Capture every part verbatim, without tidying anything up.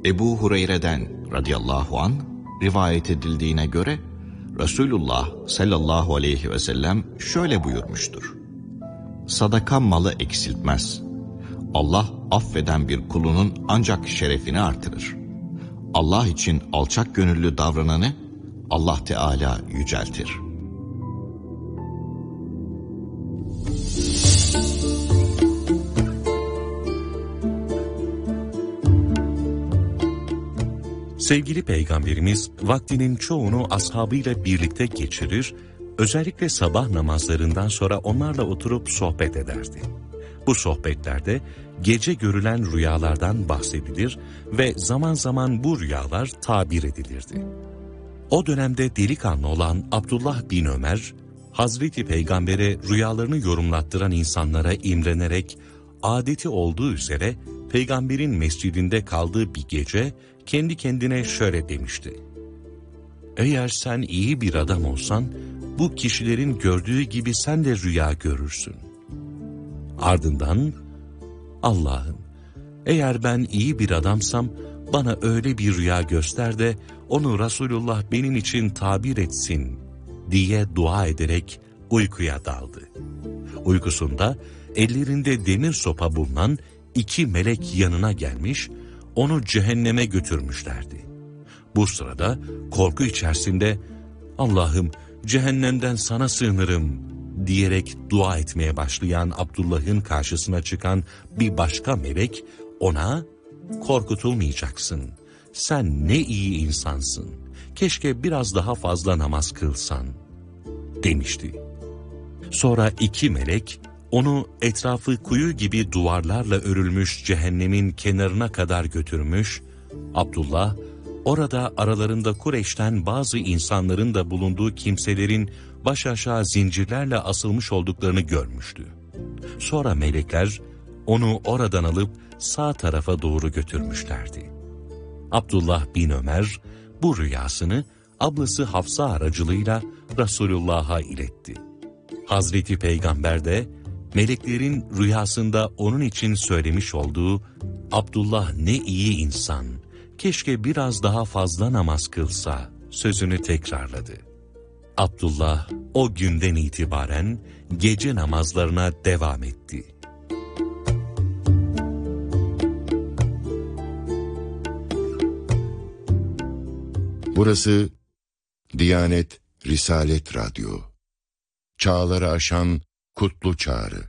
Ebu Hureyre'den radıyallahu anh rivayet edildiğine göre Resulullah sallallahu aleyhi ve sellem şöyle buyurmuştur: Sadaka malı eksiltmez. Allah affeden bir kulunun ancak şerefini artırır. Allah için alçak gönüllü davrananı Allah Teala yüceltir. Sevgili Peygamberimiz vaktinin çoğunu ashabıyla birlikte geçirir, özellikle sabah namazlarından sonra onlarla oturup sohbet ederdi. Bu sohbetlerde gece görülen rüyalardan bahsedilir ve zaman zaman bu rüyalar tabir edilirdi. O dönemde delikanlı olan Abdullah bin Ömer, Hazreti Peygamber'e rüyalarını yorumlattıran insanlara imrenerek, adeti olduğu üzere Peygamber'in mescidinde kaldığı bir gece kendi kendine şöyle demişti: Eğer sen iyi bir adam olsan, bu kişilerin gördüğü gibi sen de rüya görürsün. Ardından, Allah'ım, eğer ben iyi bir adamsam, bana öyle bir rüya göster de, onu Resulullah benim için tabir etsin, diye dua ederek uykuya daldı. Uykusunda, ellerinde demir sopa bulunan iki melek yanına gelmiş, onu cehenneme götürmüşlerdi. Bu sırada korku içerisinde, Allah'ım cehennemden sana sığınırım diyerek dua etmeye başlayan Abdullah'ın karşısına çıkan bir başka melek ona, korkutulmayacaksın, sen ne iyi insansın, keşke biraz daha fazla namaz kılsan demişti. Sonra iki melek onu etrafı kuyu gibi duvarlarla örülmüş cehennemin kenarına kadar götürmüş, Abdullah orada aralarında Kureyş'ten bazı insanların da bulunduğu kimselerin baş aşağı zincirlerle asılmış olduklarını görmüştü. Sonra melekler onu oradan alıp sağ tarafa doğru götürmüşlerdi. Abdullah bin Ömer bu rüyasını ablası Hafsa aracılığıyla Resulullah'a iletti. Hazreti Peygamber de meleklerin rüyasında onun için söylemiş olduğu Abdullah ne iyi insan, keşke biraz daha fazla namaz kılsa sözünü tekrarladı. Abdullah o günden itibaren gece namazlarına devam etti. Burası Diyanet Risalet Radyo. Çağları aşan kutlu çağrı.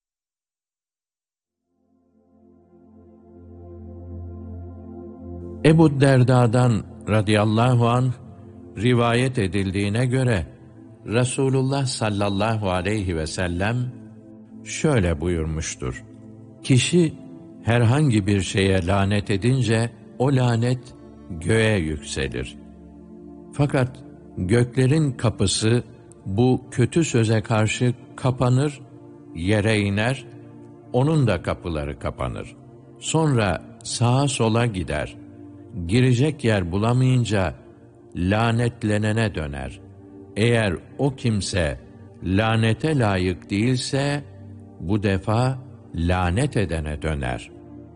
Ebu Derda'dan radıyallahu anh rivayet edildiğine göre Resulullah sallallahu aleyhi ve sellem şöyle buyurmuştur: Kişi herhangi bir şeye lanet edince o lanet göğe yükselir. Fakat göklerin kapısı bu kötü söze karşı kapanır, yere iner, onun da kapıları kapanır. Sonra sağa sola gider. Girecek yer bulamayınca lanetlenene döner. Eğer o kimse lanete layık değilse, bu defa lanet edene döner.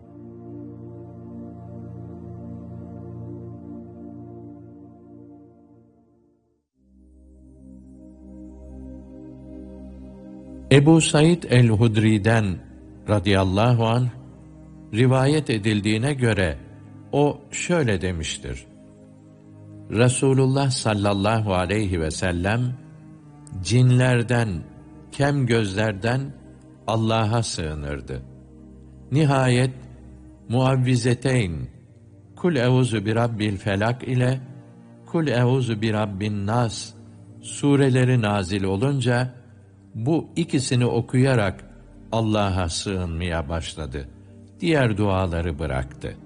Ebu Said el-Hudri'den radıyallahu anh rivayet edildiğine göre o şöyle demiştir: Resulullah sallallahu aleyhi ve sellem cinlerden, kem gözlerden Allah'a sığınırdı. Nihayet muavvizeteyn, Kul euzu bi rabbil felak ile Kul euzu bi rabbin nas sureleri nazil olunca bu ikisini okuyarak Allah'a sığınmaya başladı. Diğer duaları bıraktı.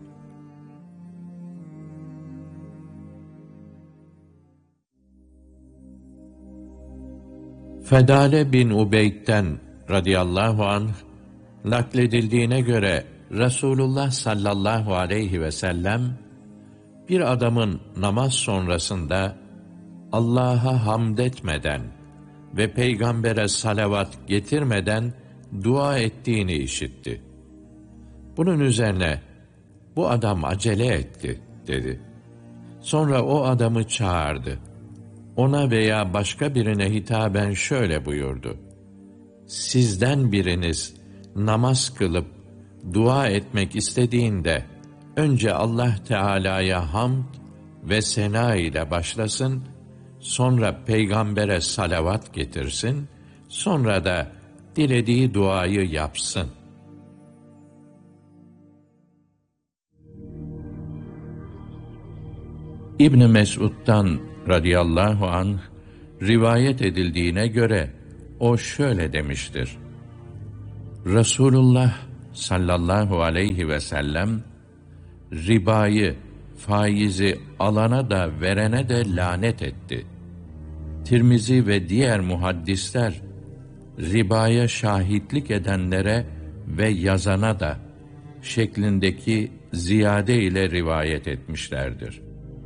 Fedale bin Ubeyd'den radıyallahu anh nakledildiğine göre Resulullah sallallahu aleyhi ve sellem bir adamın namaz sonrasında Allah'a hamd etmeden ve peygambere salavat getirmeden dua ettiğini işitti. Bunun üzerine bu adam acele etti dedi. Sonra o adamı çağırdı. Ona veya başka birine hitaben şöyle buyurdu: Sizden biriniz namaz kılıp dua etmek istediğinde önce Allah Teala'ya hamd ve sena ile başlasın, sonra peygambere salavat getirsin, sonra da dilediği duayı yapsın. İbn Mes'ud'dan radıyallahu anh rivayet edildiğine göre o şöyle demiştir: Resulullah sallallahu aleyhi ve sellem ribayı, faizi alana da verene de lanet etti. Tirmizi ve diğer muhaddisler ribaya şahitlik edenlere ve yazana da şeklindeki ziyade ile rivayet etmişlerdir.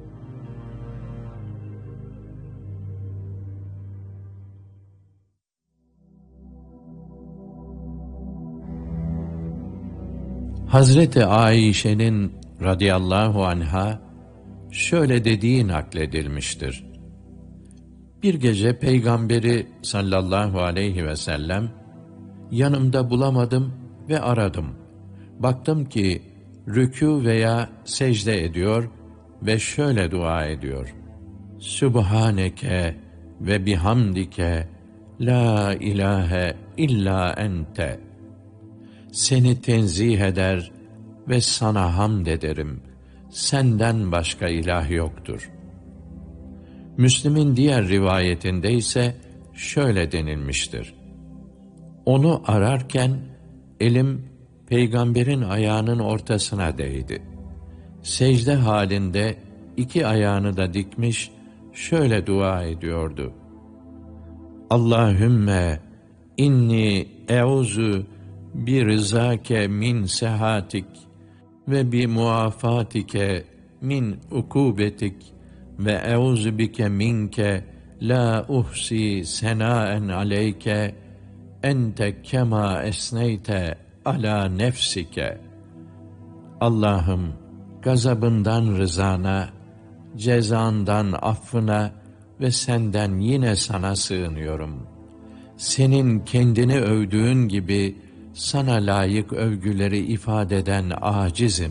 Hazreti Ayşe'nin radıyallahu anha şöyle dediği nakledilmiştir: Bir gece Peygamberi sallallahu aleyhi ve sellem yanımda bulamadım ve aradım. Baktım ki rükû veya secde ediyor ve şöyle dua ediyor: Sübhaneke ve bihamdike la ilahe illa ente. Seni tenzih eder ve sana hamd ederim. Senden başka ilah yoktur. Müslim'in diğer rivayetinde ise şöyle denilmiştir: Onu ararken elim Peygamberin ayağının ortasına değdi. Secde halinde iki ayağını da dikmiş şöyle dua ediyordu: Allahümme inni euzu bi rızake min sehatik ve bi muafatike min ukubetik ve euzu bike minke la uhsi senaen aleyke ente kema esneyte ala nefsike. Allah'ım, gazabından rızana, cezandan affına ve senden yine sana sığınıyorum. Senin kendini övdüğün gibi sana layık övgüleri ifade eden acizim.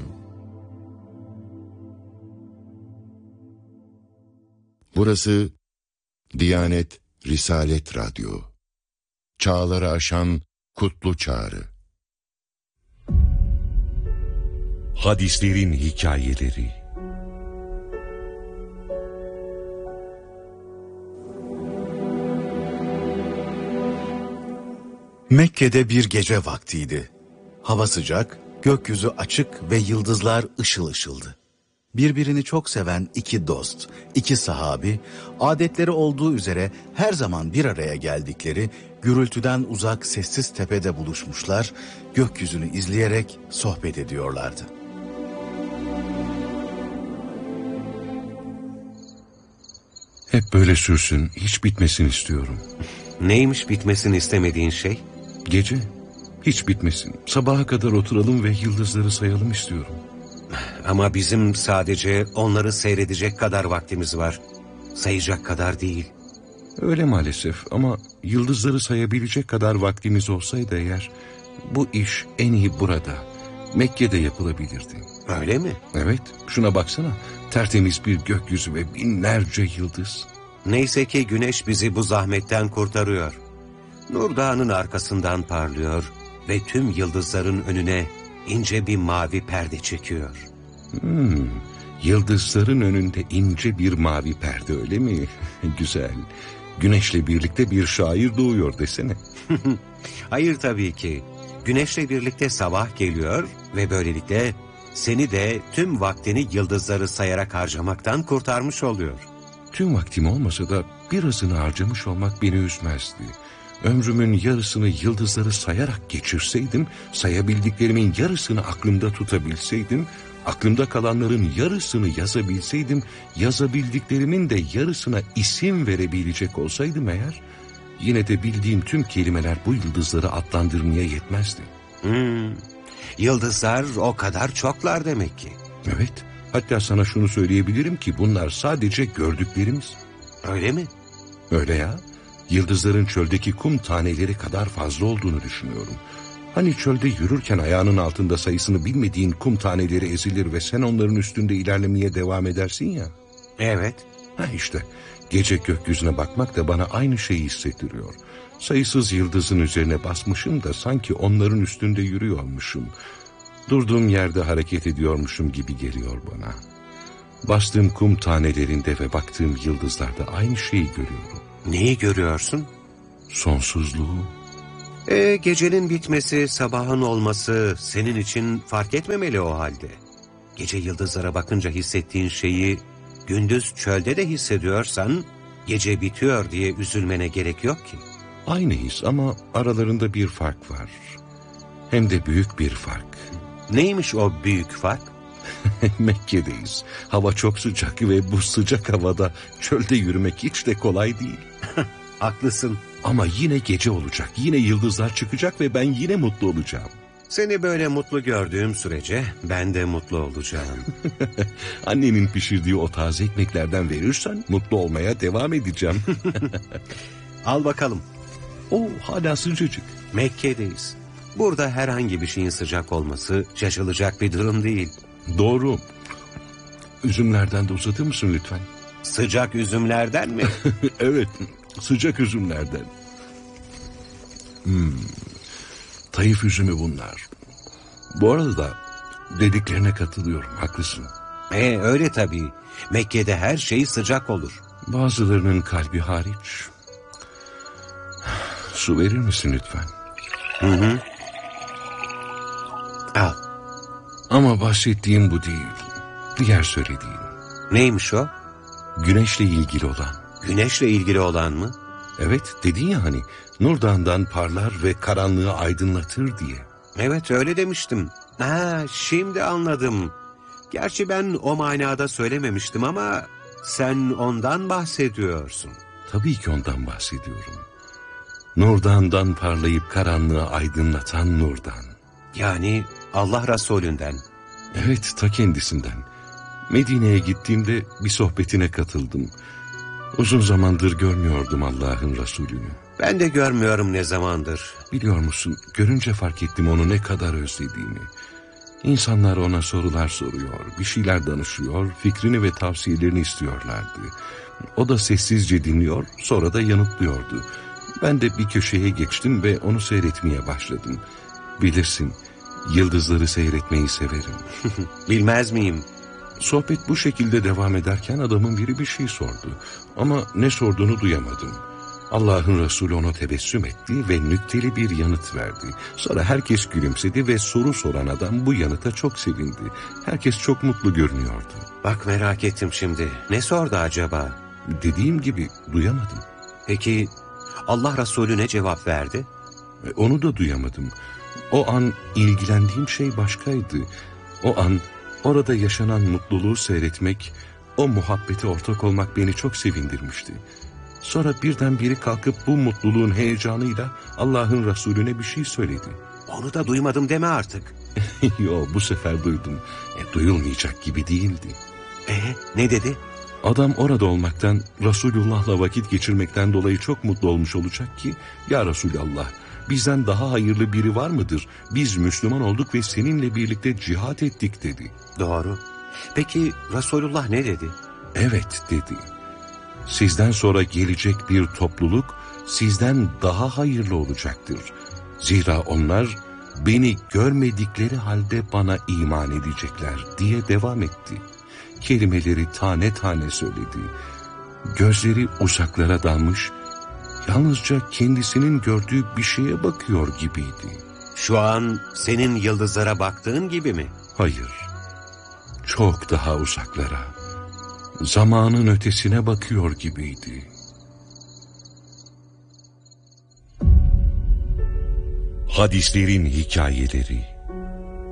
Burası Diyanet Risalet Radyo. Çağları aşan kutlu çağrı. Hadislerin hikayeleri. Mekke'de bir gece vaktiydi. Hava sıcak, gökyüzü açık ve yıldızlar ışıl ışıldı. Birbirini çok seven iki dost, iki sahabi, adetleri olduğu üzere her zaman bir araya geldikleri, gürültüden uzak sessiz tepede buluşmuşlar, gökyüzünü izleyerek sohbet ediyorlardı. Hep böyle sürsün, hiç bitmesin istiyorum. Neymiş bitmesini istemediğin şey? Gece, hiç bitmesin. Sabaha kadar oturalım ve yıldızları sayalım istiyorum. Ama bizim sadece onları seyredecek kadar vaktimiz var. Sayacak kadar değil. Öyle maalesef ama yıldızları sayabilecek kadar vaktimiz olsaydı eğer, bu iş en iyi burada, Mekke'de yapılabilirdi. Öyle mi? Evet, şuna baksana. Tertemiz bir gökyüzü ve binlerce yıldız. Neyse ki güneş bizi bu zahmetten kurtarıyor. Nur Dağı'nın arkasından parlıyor ve tüm yıldızların önüne ince bir mavi perde çekiyor. Hmm, yıldızların önünde ince bir mavi perde, öyle mi? Güzel. Güneşle birlikte bir şair doğuyor desene. Hayır tabii ki. Güneşle birlikte sabah geliyor ve böylelikle seni de tüm vaktini yıldızları sayarak harcamaktan kurtarmış oluyor. Tüm vaktim olmasa da birazını harcamış olmak beni üzmezdi. Ömrümün yarısını yıldızları sayarak geçirseydim, sayabildiklerimin yarısını aklımda tutabilseydim, aklımda kalanların yarısını yazabilseydim, yazabildiklerimin de yarısına isim verebilecek olsaydım eğer, yine de bildiğim tüm kelimeler bu yıldızları adlandırmaya yetmezdi. Hmm. Yıldızlar o kadar çoklar demek ki. Evet, hatta sana şunu söyleyebilirim ki bunlar sadece gördüklerimiz. Öyle mi? Öyle ya, yıldızların çöldeki kum taneleri kadar fazla olduğunu düşünüyorum. Hani çölde yürürken ayağının altında sayısını bilmediğin kum taneleri ezilir ve sen onların üstünde ilerlemeye devam edersin ya. Evet. Ha işte, gece gökyüzüne bakmak da bana aynı şeyi hissettiriyor. Sayısız yıldızın üzerine basmışım da sanki onların üstünde yürüyormuşum. Durduğum yerde hareket ediyormuşum gibi geliyor bana. Bastığım kum tanelerinde ve baktığım yıldızlarda aynı şeyi görüyorum. Neyi görüyorsun? Sonsuzluğu. E, gecenin bitmesi, sabahın olması senin için fark etmemeli o halde. Gece yıldızlara bakınca hissettiğin şeyi gündüz çölde de hissediyorsan, gece bitiyor diye üzülmene gerek yok ki. Aynı his ama aralarında bir fark var. Hem de büyük bir fark. Neymiş o büyük fark? Mekke'deyiz. Hava çok sıcak ve bu sıcak havada çölde yürümek hiç de kolay değil. Haklısın. Ama yine gece olacak, yine yıldızlar çıkacak ve ben yine mutlu olacağım. Seni böyle mutlu gördüğüm sürece ben de mutlu olacağım. Annenin pişirdiği o taze ekmeklerden verirsen mutlu olmaya devam edeceğim. Al bakalım. Oo, hala sıcacık. Mekke'deyiz. Burada herhangi bir şeyin sıcak olması şaşılacak bir durum değil. Doğru. Üzümlerden de uzatır mısın lütfen? Sıcak üzümlerden mi? Evet, sıcak üzümlerden. Hmm, Taif üzümü bunlar. Bu arada dediklerine katılıyorum, haklısın. E öyle tabii. Mekke'de her şey sıcak olur. Bazılarının kalbi hariç. Su verir misin lütfen? Hı hı. Al. Ama bahsettiğim bu değil. Diğer söylediğim. Neymiş o? Güneşle ilgili olan. Güneşle ilgili olan mı? Evet, dedin ya hani Nur Dağı'ndan parlar ve karanlığı aydınlatır diye. Evet öyle demiştim. Ha, şimdi anladım. Gerçi ben o manada söylememiştim ama sen ondan bahsediyorsun. Tabii ki ondan bahsediyorum. Nur Dağı'ndan parlayıp karanlığı aydınlatan Nur'dan. Yani Allah Resulünden. Evet, ta kendisinden. Medine'ye gittiğimde bir sohbetine katıldım. Uzun zamandır görmüyordum Allah'ın Resulü'nü. Ben de görmüyorum ne zamandır. Biliyor musun, görünce fark ettim onu ne kadar özlediğimi. İnsanlar ona sorular soruyor, bir şeyler danışıyor, fikrini ve tavsiyelerini istiyorlardı. O da sessizce dinliyor, sonra da yanıtlıyordu. Ben de bir köşeye geçtim ve onu seyretmeye başladım. Bilirsin, yıldızları seyretmeyi severim. Bilmez miyim? Sohbet bu şekilde devam ederken adamın biri bir şey sordu. Ama ne sorduğunu duyamadım. Allah'ın Resulü ona tebessüm etti ve nükteli bir yanıt verdi. Sonra herkes gülümsedi ve soru soran adam bu yanıta çok sevindi. Herkes çok mutlu görünüyordu. Bak merak ettim şimdi. Ne sordu acaba? Dediğim gibi duyamadım. Peki Allah Resulü ne cevap verdi? E, Onu da duyamadım. O an ilgilendiğim şey başkaydı. O an orada yaşanan mutluluğu seyretmek, o muhabbete ortak olmak beni çok sevindirmişti. Sonra birden biri kalkıp bu mutluluğun heyecanıyla Allah'ın Resulüne bir şey söyledi. Onu da duymadım deme artık. Yo, bu sefer duydum. E, duyulmayacak gibi değildi. E ne dedi? Adam orada olmaktan, Resulullah'la vakit geçirmekten dolayı çok mutlu olmuş olacak ki, ya Resulallah, bizden daha hayırlı biri var mıdır? Biz Müslüman olduk ve seninle birlikte cihat ettik dedi. Doğru. Peki Resulullah ne dedi? Evet dedi. Sizden sonra gelecek bir topluluk sizden daha hayırlı olacaktır. Zira onlar beni görmedikleri halde bana iman edecekler diye devam etti. Kelimeleri tane tane söyledi. Gözleri uzaklara dalmış, yalnızca kendisinin gördüğü bir şeye bakıyor gibiydi. Şu an senin yıldızlara baktığın gibi mi? Hayır, çok daha uzaklara, zamanın ötesine bakıyor gibiydi. Hadislerin hikayeleri.